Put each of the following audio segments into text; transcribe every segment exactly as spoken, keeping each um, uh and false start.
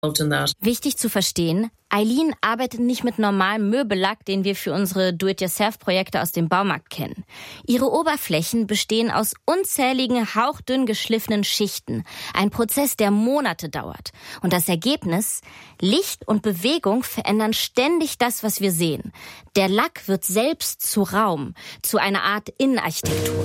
Wichtig zu verstehen, Eileen arbeitet nicht mit normalem Möbellack, den wir für unsere Do-it-yourself-Projekte aus dem Baumarkt kennen. Ihre Oberflächen bestehen aus unzähligen, hauchdünn geschliffenen Schichten. Ein Prozess, der Monate dauert. Und das Ergebnis? Licht und Bewegung verändern ständig das, was wir sehen. Der Lack wird selbst zu Raum, zu einer Art Innenarchitektur.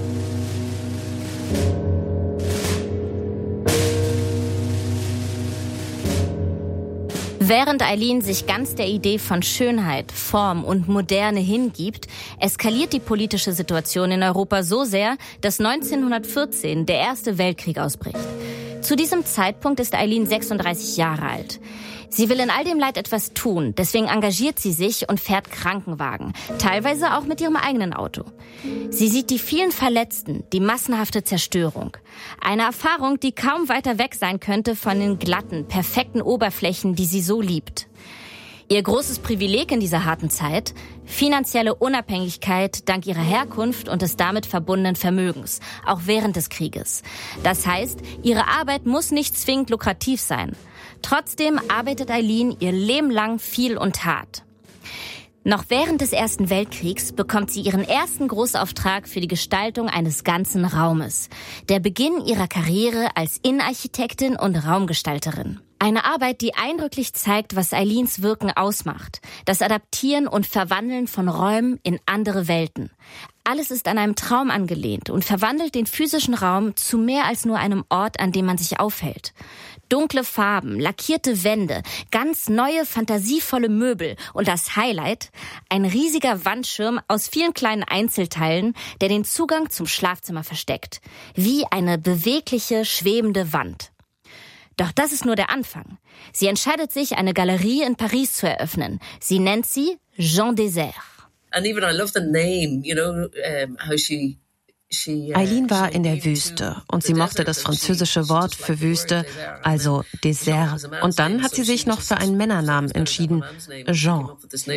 Während Eileen sich ganz der Idee von Schönheit, Form und Moderne hingibt, eskaliert die politische Situation in Europa so sehr, dass neunzehnhundertvierzehn der Erste Weltkrieg ausbricht. Zu diesem Zeitpunkt ist Eileen sechsunddreißig Jahre alt. Sie will in all dem Leid etwas tun, deswegen engagiert sie sich und fährt Krankenwagen, teilweise auch mit ihrem eigenen Auto. Sie sieht die vielen Verletzten, die massenhafte Zerstörung. Eine Erfahrung, die kaum weiter weg sein könnte von den glatten, perfekten Oberflächen, die sie so liebt. Ihr großes Privileg in dieser harten Zeit? Finanzielle Unabhängigkeit dank ihrer Herkunft und des damit verbundenen Vermögens, auch während des Krieges. Das heißt, ihre Arbeit muss nicht zwingend lukrativ sein. Trotzdem arbeitet Eileen ihr Leben lang viel und hart. Noch während des Ersten Weltkriegs bekommt sie ihren ersten Großauftrag für die Gestaltung eines ganzen Raumes. Der Beginn ihrer Karriere als Innenarchitektin und Raumgestalterin. Eine Arbeit, die eindrücklich zeigt, was Eileens Wirken ausmacht. Das Adaptieren und Verwandeln von Räumen in andere Welten. Alles ist an einem Traum angelehnt und verwandelt den physischen Raum zu mehr als nur einem Ort, an dem man sich aufhält. Dunkle Farben, lackierte Wände, ganz neue, fantasievolle Möbel und das Highlight, ein riesiger Wandschirm aus vielen kleinen Einzelteilen, der den Zugang zum Schlafzimmer versteckt. Wie eine bewegliche, schwebende Wand. Doch das ist nur der Anfang. Sie entscheidet sich, eine Galerie in Paris zu eröffnen. Sie nennt sie Jean Désert. And even I love the name, you know, um, how she Eileen war in der Wüste und sie mochte das französische Wort für Wüste, also Désert. Und dann hat sie sich noch für einen Männernamen entschieden, Jean.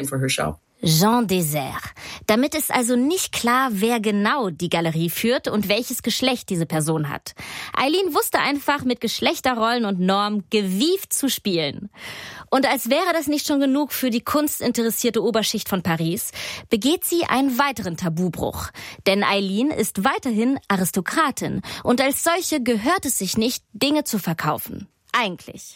Jean Désert. Damit ist also nicht klar, wer genau die Galerie führt und welches Geschlecht diese Person hat. Eileen wusste einfach, mit Geschlechterrollen und Normen gewieft zu spielen. Und als wäre das nicht schon genug für die kunstinteressierte Oberschicht von Paris, begeht sie einen weiteren Tabubruch. Denn Eileen ist weiterhin Aristokratin und als solche gehört es sich nicht, Dinge zu verkaufen. Eigentlich.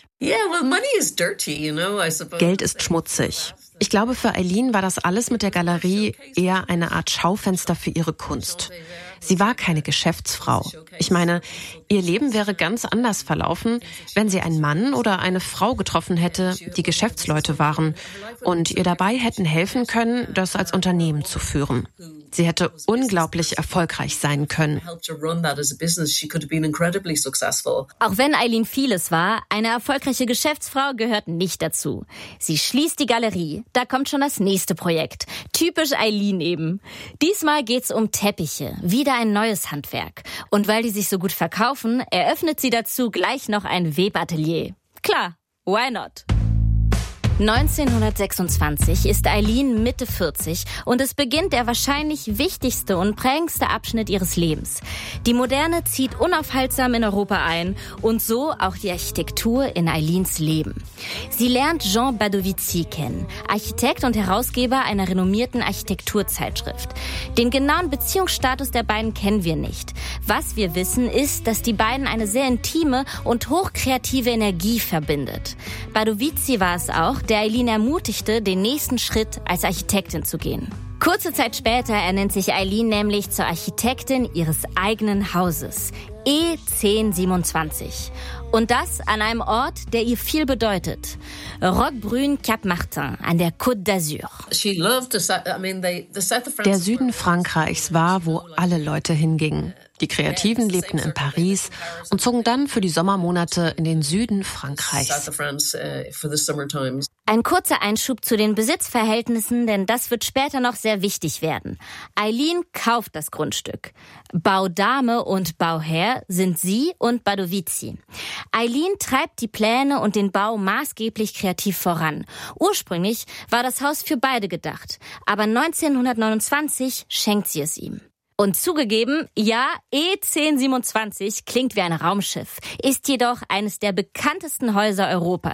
Geld ist schmutzig. Ich glaube, für Eileen war das alles mit der Galerie eher eine Art Schaufenster für ihre Kunst. Sie war keine Geschäftsfrau. Ich meine, ihr Leben wäre ganz anders verlaufen, wenn sie einen Mann oder eine Frau getroffen hätte, die Geschäftsleute waren und ihr dabei hätten helfen können, das als Unternehmen zu führen. Sie hätte unglaublich erfolgreich sein können. Auch wenn Eileen vieles war, eine erfolgreiche Geschäftsfrau gehört nicht dazu. Sie schließt die Galerie. Da kommt schon das nächste Projekt. Typisch Eileen eben. Diesmal geht's um Teppiche. Wieder ein neues Handwerk. Und weil die sich so gut verkaufen, eröffnet sie dazu gleich noch ein Webatelier. Klar, why not? neunzehnhundertsechsundzwanzig ist Eileen Mitte vierzig und es beginnt der wahrscheinlich wichtigste und prägendste Abschnitt ihres Lebens. Die Moderne zieht unaufhaltsam in Europa ein und so auch die Architektur in Eileens Leben. Sie lernt Jean Badovici kennen, Architekt und Herausgeber einer renommierten Architekturzeitschrift. Den genauen Beziehungsstatus der beiden kennen wir nicht. Was wir wissen, ist, dass die beiden eine sehr intime und hochkreative Energie verbindet. Badovici war es auch, der Eileen ermutigte, den nächsten Schritt als Architektin zu gehen. Kurze Zeit später ernennt sich Eileen nämlich zur Architektin ihres eigenen Hauses, E zehn siebenundzwanzig. Und das an einem Ort, der ihr viel bedeutet. Roquebrune-Cap-Martin an der Côte d'Azur. Der Süden Frankreichs war, wo alle Leute hingingen. Die Kreativen lebten in Paris und zogen dann für die Sommermonate in den Süden Frankreichs. Ein kurzer Einschub zu den Besitzverhältnissen, denn das wird später noch sehr wichtig werden. Eileen kauft das Grundstück. Baudame und Bauherr sind sie und Badovici. Eileen treibt die Pläne und den Bau maßgeblich kreativ voran. Ursprünglich war das Haus für beide gedacht, aber neunzehnhundertneunundzwanzig schenkt sie es ihm. Und zugegeben, ja, E zehn siebenundzwanzig klingt wie ein Raumschiff, ist jedoch eines der bekanntesten Häuser Europas.